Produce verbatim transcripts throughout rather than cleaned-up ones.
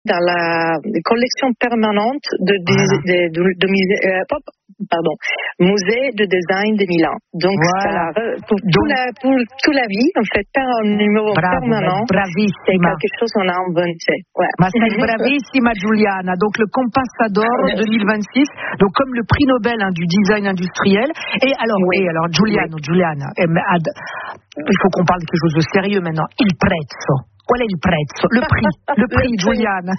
dans la collection permanente de, de, de, de, de, de euh, pardon, musée de design de Milan. Donc, voilà. Ça, pour, Donc tout la, pour toute la vie, en fait, pas un numéro bravo, permanent. C'est quelque chose qu'on a inventé. Ouais. Ma sei bravissima Giuliana. Donc, le Compassador deux mille vingt-six, donc comme le prix Nobel hein, du design industriel. Et alors, oui. et alors Giuliano, oui. Giuliana, il faut qu'on parle de quelque chose de sérieux maintenant. Il prezzo. Qual è il prezzo? Le prix, le prix, Giuliana.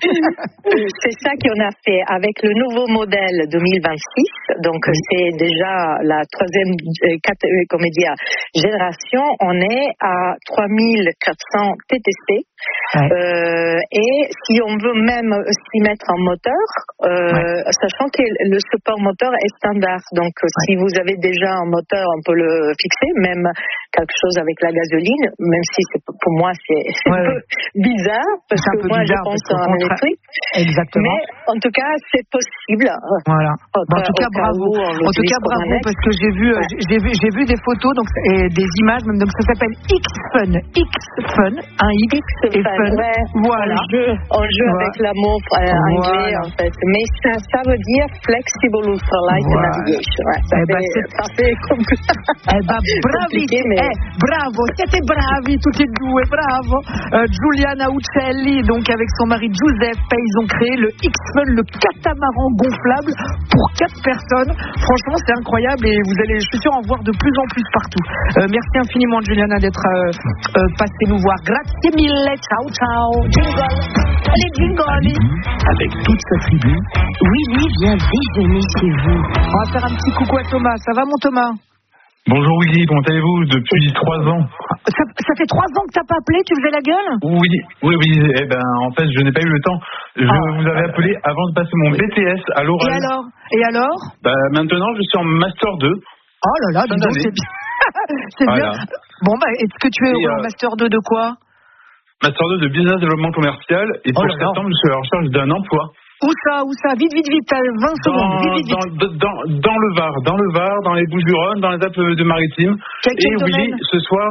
C'est ça qu'on a fait avec le nouveau modèle deux mille vingt-six. Donc, oui. C'est déjà la troisième euh, comment dire, génération. On est à trois mille quatre cents T T C. Ouais. Euh, et si on veut même s'y mettre en moteur, euh, ouais. sachant que le support moteur est standard. Donc, ouais. Si vous avez déjà un moteur, on peut le fixer, même quelque chose avec la gasoline, même si c'est, pour moi, c'est, c'est ouais. un peu bizarre, parce que moi, je pense en électrique. Exactement. Mais, en tout cas, c'est possible. Voilà. Bon, en tout cas, bravo. En tout cas, bravo, parce que j'ai vu, ouais. j'ai vu, j'ai vu des photos, donc, et des images, même, donc ça s'appelle X-Fun. X-Fun. Un X. Et fun. Ouais, voilà. On joue, on joue voilà. avec l'amour euh, anglais, voilà. En fait. Mais ça, ça veut dire Flexible Ultralight voilà. Navigation. Ouais, ça, eh fait, ben, ça fait compliqué. Eh ben, compliqué, mais... eh, bravo, siete bravi tutti e due, bravo. Euh, Giuliana Uccelli, donc avec son mari Giuseppe, ils ont créé le X-Fun, le catamaran gonflable pour quatre personnes. Franchement, c'est incroyable et vous allez, je suis sûr, en voir de plus en plus partout. Euh, merci infiniment, Giuliana, d'être euh, euh, passée nous voir. Grazie mille, ciao, ciao. Jingle. Allez, jingle. Avec toute sa tribu, Willy vient déjeuner chez vous. On va faire un petit coucou à Thomas. Ça va, mon Thomas? Bonjour Willy, comment allez-vous depuis trois ans? Ça, ça fait trois ans que t'as pas appelé, tu faisais la gueule? Oui, oui, oui. Eh ben, en fait, je n'ai pas eu le temps. Je ah, vous avais appelé avant de passer mon B T S à l'oral. Et alors? Et alors? Bah, maintenant, je suis en Master deux. Oh là là, dis donc, c'est bien. C'est voilà. Bien. Bon, bah, est-ce que tu es et en euh, Master deux de quoi? Master deux de Business Développement Commercial. Et pour oh septembre, je suis à la recherche d'un emploi. Où ça, où ça? Vite, vite, vite, t'as vingt dans, secondes. Vite, vite, dans, vite. Dans, dans le Var, dans le Var, dans les Bouches-du-Rhône, dans les Alpes-de-Maritimes. Quel, quel et Willy, ce soir,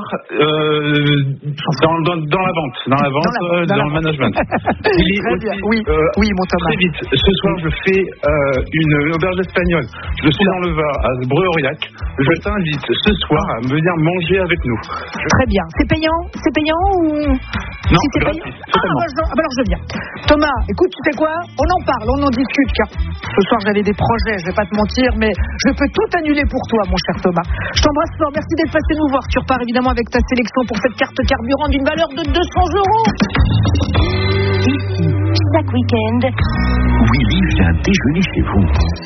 euh, dans, dans, dans la vente, dans la vente, dans, la, dans, dans le management. Willy, très aussi, bien. Oui, euh, oui, mon Thomas. Très vite. Ce soir, je fais euh, une auberge espagnole. Je suis dans le Var, à Breu-Aurillac. Je t'invite ce soir à venir manger avec nous. Je... Très bien. C'est payant? C'est payant ou non, si c'est gratuit. Payant ah, bah, je, ah, bah alors je viens. Thomas, écoute, tu sais quoi? On en parle, on en discute. Car ce soir j'avais des projets, je vais pas te mentir, mais je peux tout annuler pour toi, mon cher Thomas. Je t'embrasse fort, merci d'être passé nous voir. Tu repars évidemment avec ta sélection pour cette carte carburant d'une valeur de deux cents euros. Ici, chaque week-end, Willy vient déjeuner chez vous.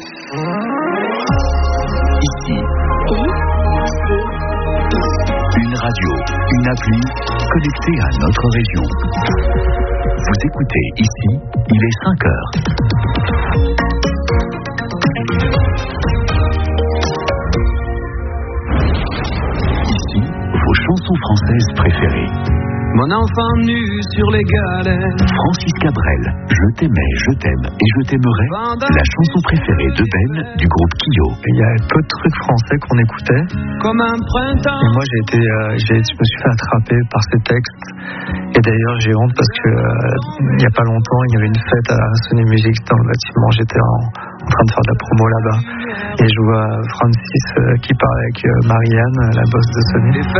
Ici, une radio, une appli connectée à notre région. Vous écoutez ici, il est cinq heures. Ici, vos chansons françaises préférées. Mon enfant nu sur les galets. Francis Cabrel, Je t'aimais, je t'aime et je t'aimerai. La chanson préférée de Ben du groupe Kyo. Il y a peu de trucs français qu'on écoutait. Comme un printemps. Et moi j'ai été, euh, j'ai, je me suis fait attraper par ces textes. Et d'ailleurs j'ai honte parce que euh, il n'y a pas longtemps il y avait une fête à Sony Music dans le bâtiment. J'étais en, en train de faire de la promo là-bas. Et je vois Francis euh, qui parle avec euh, Marianne, la boss de Sony.